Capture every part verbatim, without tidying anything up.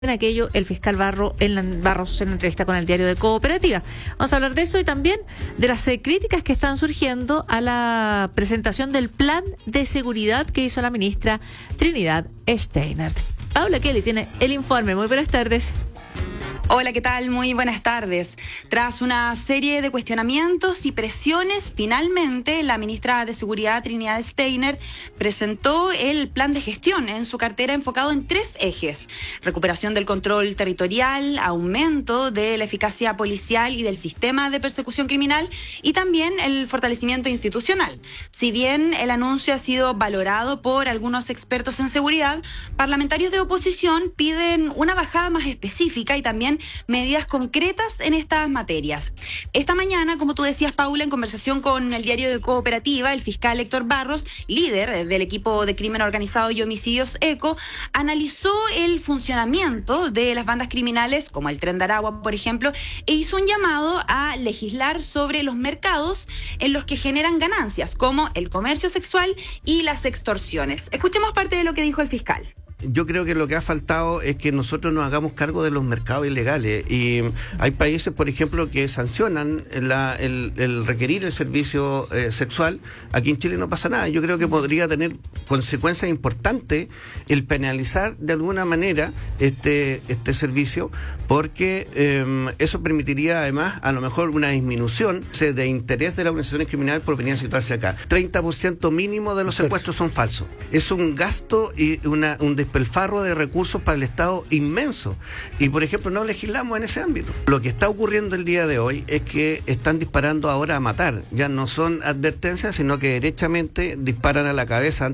En aquello, el fiscal Barro en la, Barros en la entrevista con el diario de Cooperativa. Vamos a hablar de eso y también de las eh, críticas que están surgiendo a la presentación del plan de seguridad que hizo la ministra Trinidad Steiner. Paula Kelly tiene el informe. Muy buenas tardes. Hola, ¿qué tal? Muy buenas tardes. Tras una serie de cuestionamientos y presiones, finalmente la ministra de Seguridad, Trinidad Steiner, presentó el plan de gestión en su cartera enfocado en tres ejes: recuperación del control territorial, aumento de la eficacia policial y del sistema de persecución criminal y también el fortalecimiento institucional. Si bien el anuncio ha sido valorado por algunos expertos en seguridad, parlamentarios de oposición piden una bajada más específica y también medidas concretas en estas materias. Esta mañana, como tú decías, Paula, en conversación con el diario de Cooperativa, el fiscal Héctor Barros, líder del equipo de crimen organizado y homicidios ECO, analizó el funcionamiento de las bandas criminales, como el Tren de Aragua, por ejemplo, e hizo un llamado a legislar sobre los mercados en los que generan ganancias, como el comercio sexual y las extorsiones. Escuchemos parte de lo que dijo el fiscal. Yo creo que lo que ha faltado es que nosotros nos hagamos cargo de los mercados ilegales, y hay países, por ejemplo, que sancionan la, el, el requerir el servicio eh, sexual. Aquí en Chile no pasa nada. Yo creo que podría tener consecuencias importantes el penalizar de alguna manera este, este servicio, porque eh, eso permitiría además a lo mejor una disminución de interés de las organizaciones criminales por venir a situarse acá. treinta por ciento mínimo de los secuestros son falsos. Es un gasto y una, un despilfarro de recursos para el Estado inmenso. Y, por ejemplo, no legislamos en ese ámbito. Lo que está ocurriendo el día de hoy es que están disparando ahora a matar. Ya no son advertencias, sino que derechamente disparan a la cabeza.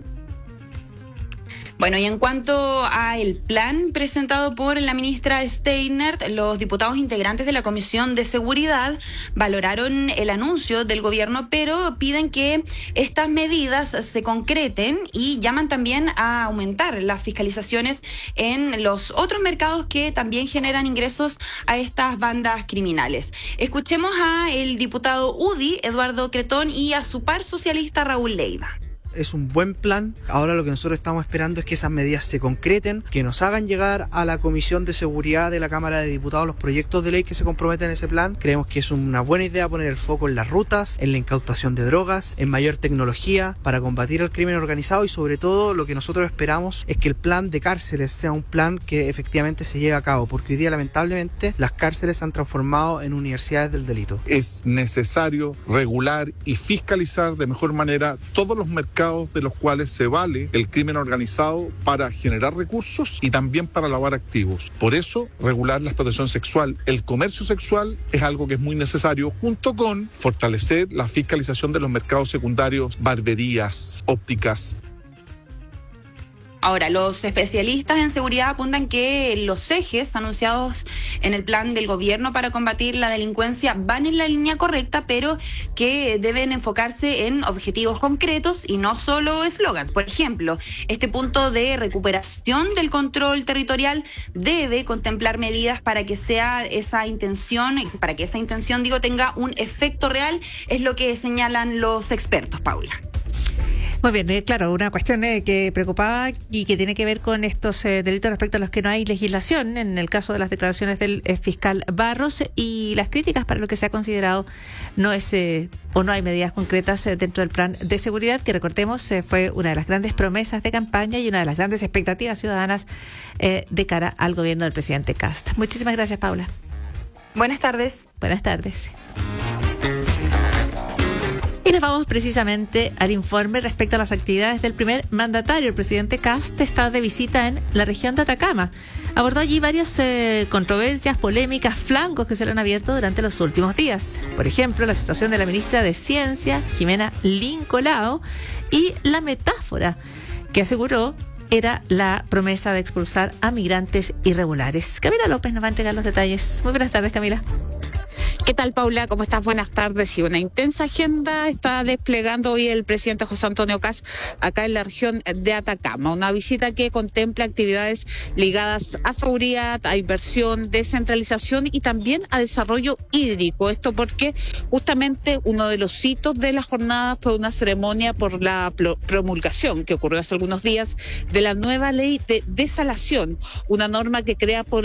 Bueno, y en cuanto a el plan presentado por la ministra Steiner, los diputados integrantes de la Comisión de Seguridad valoraron el anuncio del gobierno, pero piden que estas medidas se concreten y llaman también a aumentar las fiscalizaciones en los otros mercados que también generan ingresos a estas bandas criminales. Escuchemos a el diputado U D I, Eduardo Cretón, y a su par socialista, Raúl Leiva. Es un buen plan. Ahora lo que nosotros estamos esperando es que esas medidas se concreten, que nos hagan llegar a la Comisión de Seguridad de la Cámara de Diputados los proyectos de ley que se comprometen en ese plan. Creemos que es una buena idea poner el foco en las rutas, en la incautación de drogas, en mayor tecnología para combatir el crimen organizado, y sobre todo lo que nosotros esperamos es que el plan de cárceles sea un plan que efectivamente se lleve a cabo, porque hoy día lamentablemente las cárceles se han transformado en universidades del delito. Es necesario regular y fiscalizar de mejor manera todos los mercados de los cuales se vale el crimen organizado para generar recursos y también para lavar activos. Por eso, regular la explotación sexual, el comercio sexual, es algo que es muy necesario, junto con fortalecer la fiscalización de los mercados secundarios, barberías, ópticas. Ahora, los especialistas en seguridad apuntan que los ejes anunciados en el plan del gobierno para combatir la delincuencia van en la línea correcta, pero que deben enfocarse en objetivos concretos y no solo eslogans. Por ejemplo, este punto de recuperación del control territorial debe contemplar medidas para que sea esa intención, para que esa intención, digo, tenga un efecto real, es lo que señalan los expertos, Paula. Muy bien, eh, claro, una cuestión eh, que preocupaba y que tiene que ver con estos eh, delitos respecto a los que no hay legislación, en el caso de las declaraciones del eh, fiscal Barros, y las críticas para lo que se ha considerado no es eh, o no hay medidas concretas eh, dentro del plan de seguridad, que recordemos eh, fue una de las grandes promesas de campaña y una de las grandes expectativas ciudadanas eh, de cara al gobierno del presidente Kast. Muchísimas gracias, Paula. Buenas tardes. Buenas tardes. Y nos vamos precisamente al informe respecto a las actividades del primer mandatario. El presidente Kast está de visita en la región de Atacama. Abordó allí varias eh, controversias, polémicas, flancos que se le han abierto durante los últimos días. Por ejemplo, la situación de la ministra de Ciencia, Jimena Lincolao, y la metáfora que aseguró era la promesa de expulsar a migrantes irregulares. Camila López nos va a entregar los detalles. Muy buenas tardes, Camila. ¿Qué tal, Paula? ¿Cómo estás? Buenas tardes. Y una intensa agenda está desplegando hoy el presidente José Antonio Kast acá en la región de Atacama. Una visita que contempla actividades ligadas a seguridad, a inversión, descentralización y también a desarrollo hídrico. Esto porque justamente uno de los hitos de la jornada fue una ceremonia por la promulgación que ocurrió hace algunos días de la nueva ley de desalación, una norma que crea por